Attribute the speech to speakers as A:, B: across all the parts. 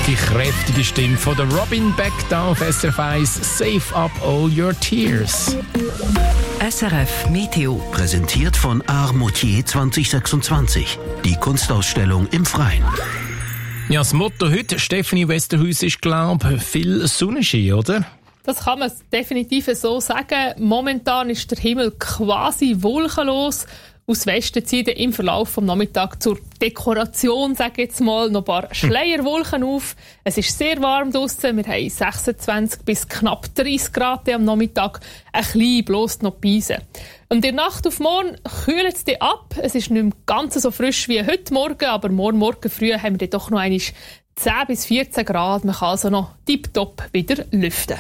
A: Die kräftige Stimme von der Robin Beck da auf SRF 1. Save up all your tears.
B: SRF Meteo.
C: Präsentiert von Art Moutier 2026. Die Kunstausstellung im Freien.
A: Ja, das Motto heute, Stefanie Westerhuis, ist, glaube ich, viel Sonnenschein, oder?
D: Das kann man definitiv so sagen. Momentan ist der Himmel quasi wolkenlos. Aus Westen ziehen im Verlauf des Nachmittags zur Dekoration, sage ich jetzt mal, noch ein paar Schleierwolken auf. Es ist sehr warm draussen. Wir haben 26 bis knapp 30 Grad am Nachmittag. Ein bisschen bloß noch Beisen. Und in der Nacht auf morgen kühlt es dann ab. Es ist nicht mehr ganz so frisch wie heute Morgen, aber morgen früh haben wir dann doch noch einmal 10 bis 14 Grad. Man kann also noch tipptopp wieder lüften.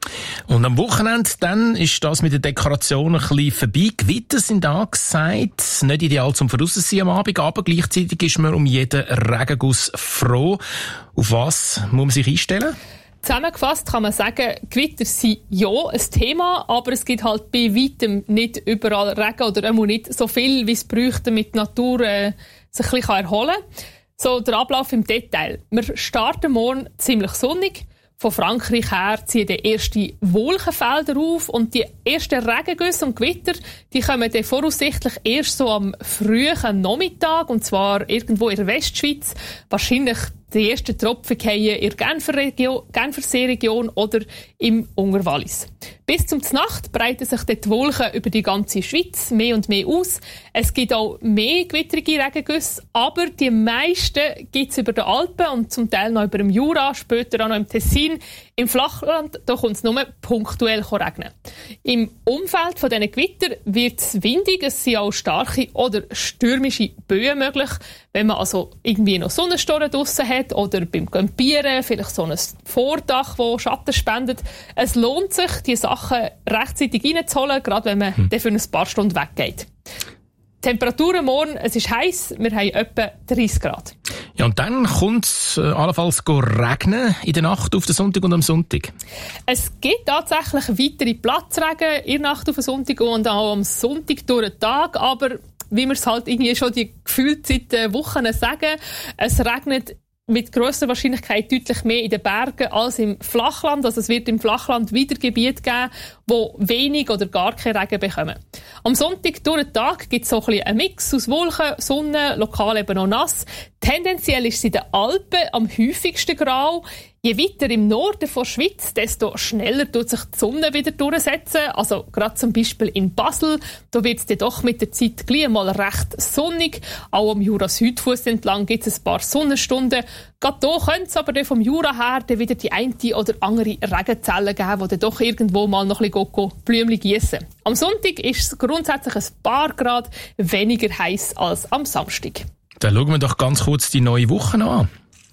A: Und am Wochenende dann ist das mit der Dekoration ein bisschen vorbei. Gewitter sind angesagt. Nicht ideal zum Draussen am Abend, aber gleichzeitig ist man um jeden Regenguss froh. Auf was muss man sich einstellen?
D: Zusammengefasst kann man sagen, Gewitter sind ja ein Thema, aber es gibt halt bei weitem nicht überall Regen oder auch nicht so viel, wie es bräuchte, damit die Natur sich ein bisschen erholen kann. So der Ablauf im Detail. Wir starten morgen ziemlich sonnig. Von Frankreich her ziehen die ersten Wolkenfelder auf und die ersten Regengüsse und Gewitter, die kommen dann voraussichtlich erst so am frühen Nachmittag, und zwar irgendwo in der Westschweiz. Wahrscheinlich die ersten Tropfen fallen in der Genferseeregion oder im Unterwallis. Bis zum Nacht breiten sich die Wolken über die ganze Schweiz mehr und mehr aus. Es gibt auch mehr gewittrige Regengüsse, aber die meisten gibt es über den Alpen und zum Teil noch über dem Jura, später auch noch im Tessin. Im Flachland da kommt es nur punktuell regnen. Im Umfeld von diesen Gewitter wird es windig, es sind auch starke oder stürmische Böen möglich. Wenn man also irgendwie noch Sonnenstoren draussen hat oder beim Campieren vielleicht so ein Vordach, das Schatten spendet. Es lohnt sich, die Sachen rechtzeitig reinzuholen, gerade wenn man dann für ein paar Stunden weggeht. Temperaturen morgen, es ist heiß, wir haben etwa 30 Grad.
A: Ja, und dann kommt es allenfalls regnen in der Nacht auf den Sonntag und am Sonntag.
D: Es gibt tatsächlich weitere Platzregen in der Nacht auf den Sonntag und auch am Sonntag durch den Tag, aber wie wir es halt irgendwie schon die gefühlt seit Wochen sagen, es regnet mit grosser Wahrscheinlichkeit deutlich mehr in den Bergen als im Flachland. Also es wird im Flachland wieder Gebiete geben, wo wenig oder gar keinen Regen bekommen. Am Sonntag durch den Tag gibt es so ein bisschen einen Mix aus Wolken, Sonne, lokal eben auch nass. Tendenziell ist es in den Alpen am häufigsten grau. Je weiter im Norden der Schweiz, desto schneller tut sich die Sonne wieder durchsetzen. Also gerade zum Beispiel in Basel, da wird es dann doch mit der Zeit gleich mal recht sonnig. Auch am Jura-Südfuss entlang gibt es ein paar Sonnenstunden. Gerade hier könnte es aber vom Jura her dann wieder die eine oder andere Regenzelle geben, die dann doch irgendwo mal noch ein bisschen Blümchen gießen. Am Sonntag ist es grundsätzlich ein paar Grad weniger heiß als am Samstag.
A: Dann schauen wir doch ganz kurz die neue Woche an.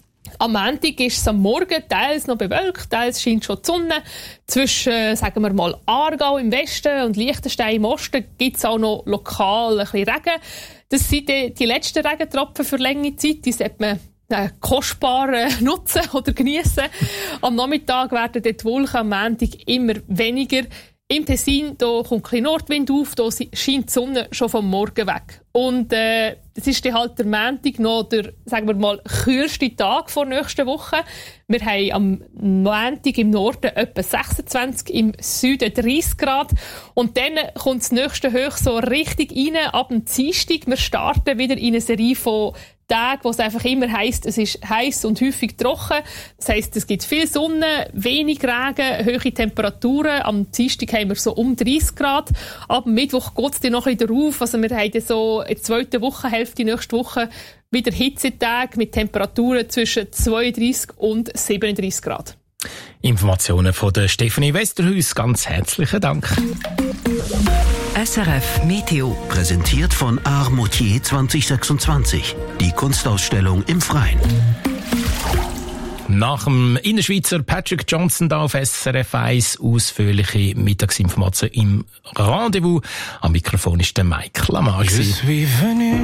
D: Am Montag ist es am Morgen teils noch bewölkt, teils scheint schon die Sonne. Zwischen, sagen wir mal, Aargau im Westen und Liechtenstein im Osten gibt es auch noch lokal ein bisschen Regen. Das sind die letzten Regentropfen für längere Zeit, die sollte man kostbar nutzen oder geniessen. Am Nachmittag werden die Wolken am Montag immer weniger. Im Tessin da kommt ein bisschen Nordwind auf, da scheint die Sonne schon vom Morgen weg. Und es ist dann halt der Montag noch der, sagen wir mal, kühlste Tag vor nächster Woche. Wir haben am Montag im Norden etwa 26, im Süden 30 Grad. Und dann kommt das nächste Hoch so richtig rein, ab dem Dienstag. Wir starten wieder in eine Serie von Tage, wo es einfach immer heisst, es ist heiß und häufig trocken. Das heisst, es gibt viel Sonne, wenig Regen, hohe Temperaturen. Am Dienstag haben wir so um 30 Grad. Ab Mittwoch geht es dann noch ein bisschen darauf. Also wir haben dann so in der zweiten Wochenhälfte, nächste Woche, wieder Hitzetage mit Temperaturen zwischen 32 und 37 Grad.
A: Informationen von der Stefanie Westerhuis. Ganz herzlichen Dank.
B: SRF Meteo.
C: Präsentiert von Art Moutier 2026. Die Kunstausstellung im Freien.
A: Nach dem Innerschweizer Patrick Johnson da auf SRF 1 ausführliche Mittagsinformationen im Rendezvous. Am Mikrofon ist der Mike Lamar.